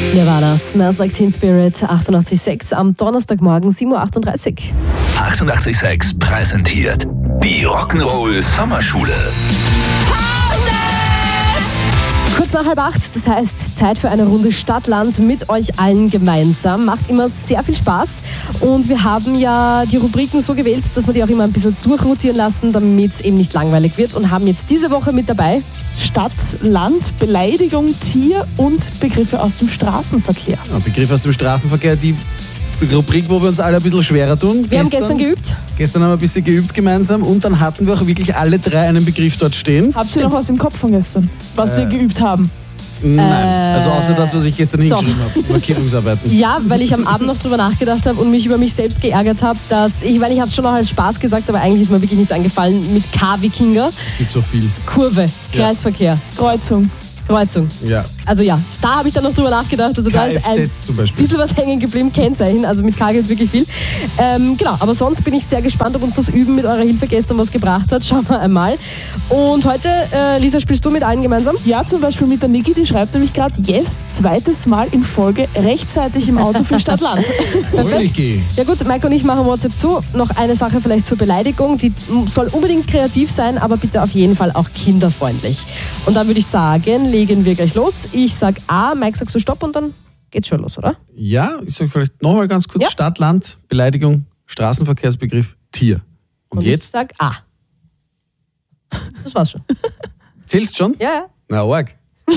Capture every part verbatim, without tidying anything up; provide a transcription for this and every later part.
Nirvana, Smells Like Teen Spirit, achtundachtzig Komma sechs am Donnerstagmorgen, sieben Uhr achtunddreißig. achtundachtzig Komma sechs präsentiert die Rock'n'Roll Sommerschule. Kurz nach halb acht, das heißt Zeit für eine Runde Stadt-Land mit euch allen gemeinsam. Macht immer sehr viel Spaß und wir haben ja die Rubriken so gewählt, dass wir die auch immer ein bisschen durchrotieren lassen, damit es eben nicht langweilig wird und haben jetzt diese Woche mit dabei Stadt, Land, Beleidigung, Tier und Begriffe aus dem Straßenverkehr. Ja, Begriffe aus dem Straßenverkehr, die Rubrik, wo wir uns alle ein bisschen schwerer tun. Wir gestern, haben gestern geübt. Gestern haben wir ein bisschen geübt gemeinsam und dann hatten wir auch wirklich alle drei einen Begriff dort stehen. Habt ihr noch was im Kopf von gestern, was äh, wir geübt haben? Nein, äh, also außer das, was ich gestern hingeschrieben habe, Markierungsarbeiten. Ja, weil ich am Abend noch drüber nachgedacht habe und mich über mich selbst geärgert habe, dass, ich meine, ich habe es schon noch als Spaß gesagt, aber eigentlich ist mir wirklich nichts eingefallen mit K-Wikinger. Es gibt so viel. Kurve, Kreisverkehr. Ja. Kreuzung. Kreuzung. Ja. Also ja, da habe ich dann noch drüber nachgedacht. Also da ist ein zum Beispiel. bisschen was hängen geblieben, Kennzeichen, also mit K gibt es wirklich viel. Ähm, genau, aber sonst bin ich sehr gespannt, ob uns das Üben mit eurer Hilfe gestern was gebracht hat. Schauen wir einmal. Und heute, äh, Lisa, spielst du mit allen gemeinsam? Ja, zum Beispiel mit der Niki, die schreibt nämlich gerade, yes, zweites Mal in Folge rechtzeitig im Auto für Stadt-Land. Niki. Ja gut, Mike und ich machen WhatsApp zu. Noch eine Sache vielleicht zur Beleidigung, die soll unbedingt kreativ sein, aber bitte auf jeden Fall auch kinderfreundlich. Und dann würde ich sagen, legen wir gleich los. Ich sag A, Mike sagst du Stopp und dann geht's schon los, oder? Ja, ich sage vielleicht nochmal ganz kurz, ja. Stadt, Land, Beleidigung, Straßenverkehrsbegriff, Tier. Und, und jetzt? Ich sag A. Das war's schon. Zählst schon? Ja, ja. Na, arg.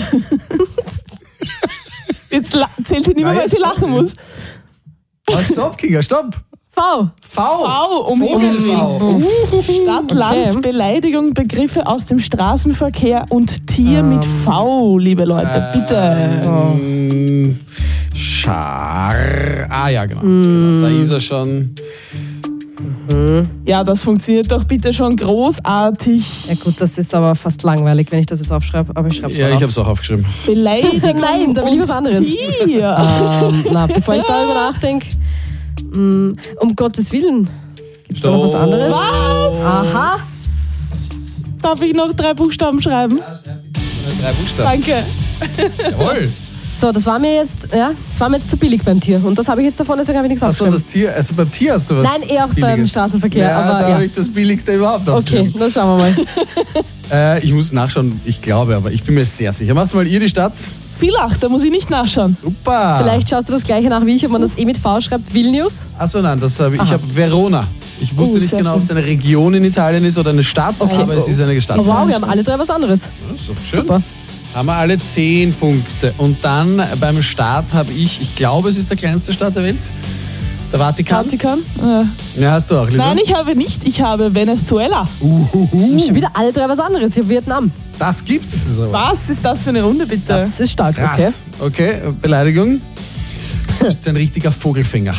Jetzt la- zählt sie nicht mehr, weil sie lachen muss. Mach Stopp, Kinga, stopp. V. V. V, um Himmels Willen. Stadt, Land, okay. Beleidigung, Begriffe aus dem Straßenverkehr und Tier ähm, mit V, liebe Leute, äh, bitte. Ähm, Schar. Ah ja, genau. Mm. Da ist er schon. Mhm. Ja, das funktioniert doch bitte schon großartig. Ja gut, das ist aber fast langweilig, wenn ich das jetzt aufschreibe, aber ich schreibe es Ja, auf. ich habe es auch aufgeschrieben. Beleidigung. Nein, da will ich was anderes. Tier. ähm, na, bevor ich darüber nachdenke, um Gottes Willen, gibt es da noch was anderes? Was? Aha. Darf ich noch drei Buchstaben schreiben? Ja, schreib bitte drei Buchstaben. Danke. Jawohl. So, das war mir jetzt, ja, das war mir jetzt zu billig beim Tier. Und das habe ich jetzt davon, deswegen habe ich nichts Achso, aufgeschrieben. das Tier, also beim Tier hast du was Nein, eher auch Billiges. Beim Straßenverkehr. Ja, aber, da ja. habe ich das Billigste überhaupt aufgeschrieben. Okay, dann schauen wir mal. äh, ich muss nachschauen, ich glaube, aber ich bin mir sehr sicher. Macht's mal ihr die Stadt. Villach, da muss ich nicht nachschauen. Super. Vielleicht schaust du das gleiche nach wie ich, ob man das eh mit V schreibt. Vilnius? Achso, nein, das habe ich. Ich habe Verona. Ich wusste Oh, nicht genau, ob es eine Region in Italien ist oder eine Stadt, Okay. aber es ist eine Stadt. Oh, wow, wir haben alle drei was anderes. Das ist doch schön. Super. Haben wir alle zehn Punkte. Und dann beim Start habe ich, ich glaube, es ist der kleinste Staat der Welt, der Vatikan. Vatikan? Ja. Ja, hast du auch, Lisa? Nein, ich habe nicht. Ich habe Venezuela. Uhuhu. Schon wieder alle drei was anderes. Ich habe Vietnam. Das gibt's. Was ist das für eine Runde, bitte? Das ist stark, okay. Krass. Okay, Beleidigung. Du bist ein richtiger Vogelfänger.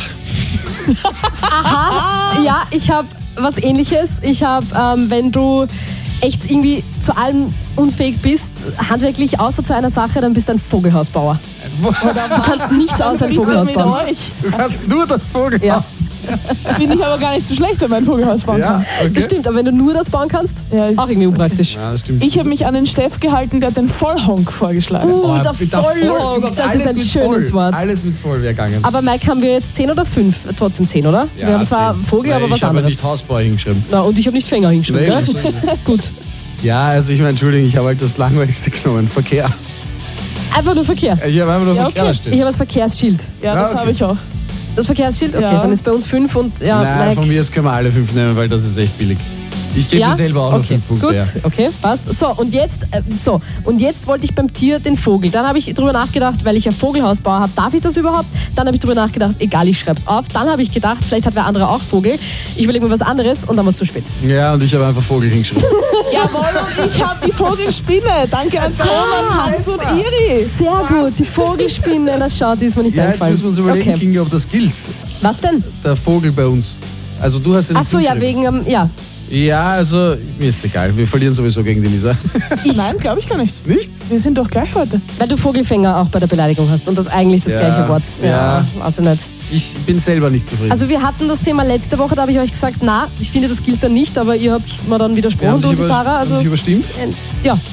Aha, ja, ich habe was Ähnliches. Ich habe, ähm, wenn du echt irgendwie zu allem unfähig bist, handwerklich, außer zu einer Sache, dann bist du ein Vogelhausbauer. Du kannst nichts außer ein Vogelhaus mit bauen. euch. Du kannst nur das Vogelhaus. Ja. Bin ich aber gar nicht so schlecht, wenn man ein Vogelhaus bauen kann. Ja, okay. Das stimmt, aber wenn du nur das bauen kannst, Ja, ist auch irgendwie unpraktisch. Ja, das stimmt. Ich habe mich an den Steff gehalten, der hat den Vollhonk vorgeschlagen. Uh, Oh, der mit der Voll- Vollhonk, das ist alles ein mit schönes voll. Wort. Alles mit voll wäre gegangen. Aber Mike, haben wir jetzt zehn oder fünf? Trotzdem zehn, oder? Ja, wir haben zwar zehn. Vogel, Nein, aber was ich habe anderes. nicht Hausbau hingeschrieben. Na, und ich habe nicht Fänger hingeschrieben, Nee, gell? so ist es. Gut. Ja, also ich meine, Entschuldigung, ich habe halt das Langweiligste genommen. Verkehr. Einfach nur Verkehr. Ich habe einfach nur Ja, Verkehr okay. stehen. Ich habe das Verkehrsschild. Ja, Ja, das okay. habe ich auch. Das Verkehrsschild? Okay, Ja. dann ist bei uns fünf und ja, Nein, Mike. von mir aus können wir alle fünf nehmen, weil das ist echt billig. Ich gebe Ja? mir selber auch noch okay. fünf Punkte. Gut, Ja. okay, passt. So, und jetzt, äh, so, und jetzt wollte ich beim Tier den Vogel. Dann habe ich drüber nachgedacht, weil ich ja Vogelhausbauer habe, darf ich das überhaupt? Dann habe ich drüber nachgedacht, egal, ich schreibe es auf. Dann habe ich gedacht, vielleicht hat wer andere auch Vogel. Ich überlege mir was anderes und dann war es zu spät. Ja, und ich habe einfach Vogel hingeschrieben. Jawohl, und ich habe die Vogelspinne. Danke an Thomas, Hans und Iris. Sehr gut, die Vogelspinne, das schaut, die ist mir nicht Ja, jetzt eingefallen. müssen wir uns überlegen, Okay. Kinga, ob das gilt. Was denn? Der Vogel bei uns. Also du hast ja Ach nicht so, ja, hingeschrieben. wegen, ähm, ja. Ja, also mir ist egal. Wir verlieren sowieso gegen die Lisa. Ich, Nein, glaube ich gar nicht. Nicht? Wir sind doch gleich heute. Weil du Vogelfänger auch bei der Beleidigung hast und das eigentlich das Ja, gleiche Wort. ja. weiß ich nicht. Ich bin selber nicht zufrieden. Also wir hatten das Thema letzte Woche, da habe ich euch gesagt, na, ich finde, das gilt dann nicht, aber ihr habt mir dann wir widersprochen, haben du dich und die über- Sarah. haben Also, dich überstimmt? äh, ja,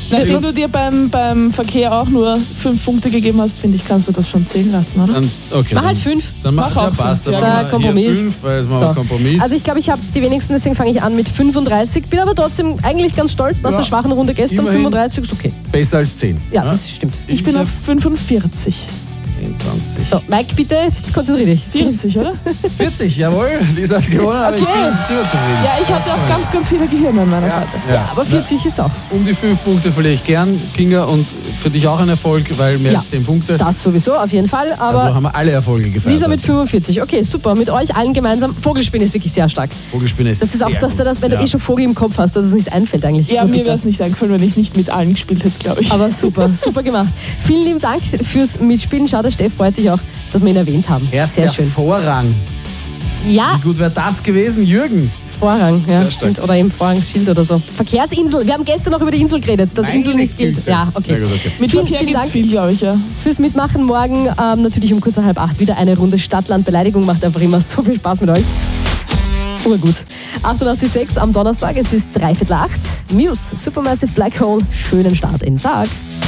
Nachdem du dir beim, beim Verkehr auch nur fünf Punkte gegeben hast, finde ich, kannst du das schon zählen lassen, oder? Dann, okay, Mach dann, halt fünf. Dann mach, Mach ja, auch passt. fünf, Dann ja. machen Der wir Kompromiss. Hier fünf, weil jetzt machen wir So. Kompromiss. Also ich glaube, ich habe die wenigsten, deswegen fange ich an mit fünfunddreißig. Bin aber trotzdem eigentlich ganz stolz nach Ja. der schwachen Runde gestern. Immerhin. fünfunddreißig ist okay. Besser als zehn. Ja, das stimmt. Ich bin hab auf fünfundvierzig. zehn, zwanzig. So, Mike, bitte, jetzt konzentrier dich. vierzig, oder? vierzig, jawohl. Lisa hat gewonnen, aber ich Okay. bin sehr zufrieden. Ja, ich hatte auch ganz, ganz viele Gehirne an meiner Ja, Seite. ja. Aber vierzig ist auch. Um die fünf Punkte verliere ich gern, Kinga, und für dich auch ein Erfolg, weil mehr Ja, als zehn Punkte. Das sowieso, auf jeden Fall. Aber Also haben wir alle Erfolge gefeiert. Lisa mit fünfundvierzig. Okay, super. Mit euch allen gemeinsam. Vogelspielen ist wirklich sehr stark. Vogelspinne ist Das ist auch, sehr dass du gut. das, wenn ja. du eh schon Vogel im Kopf hast, dass es nicht einfällt eigentlich. Ja, Nur mir bitte. wäre es nicht eingefallen, wenn ich nicht mit allen gespielt hätte, glaube ich. Aber super, super gemacht. Vielen lieben Dank fürs Mitspielen. Schau, der Steff freut sich auch, dass wir ihn erwähnt haben. Erst Sehr der schön. Vorrang. Ja, Wie gut wäre das gewesen, Jürgen? Vorrang, ja, Sehr stimmt. stark. Oder im Vorrangsschild oder so. Verkehrsinsel. Wir haben gestern noch über die Insel geredet, dass Meine Insel nicht gilt. Güte. Ja, okay. Sehr gut, okay. Mit vielen, Verkehr vielen gibt es Dank viel, glaube ich, ja. fürs Mitmachen. Morgen ähm, natürlich um kurz nach halb acht wieder eine Runde Stadtland-Beleidigung. Macht einfach immer so viel Spaß mit euch. Urgut. achtundachtzig Komma sechs am Donnerstag. Es ist dreiviertel acht. Muse, Supermassive Black Hole. Schönen Start in den Tag.